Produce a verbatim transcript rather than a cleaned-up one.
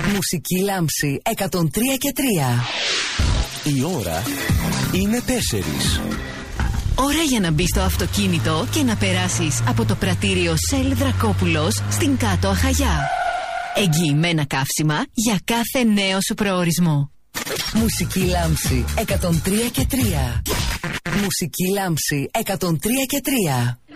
Μουσική Λάμψη εκατόν τρία και τρία. Η ώρα είναι τέσσερις. Ώρα για να μπεις στο αυτοκίνητο και να περάσεις από το πρατήριο Shell Δρακόπουλος στην Κάτω Αχαγιά. Εγγυημένα καύσιμα για κάθε νέο σου προορισμό. Μουσική Λάμψη εκατόν τρία και τρία. Μουσική Λάμψη εκατόν τρία και τρία.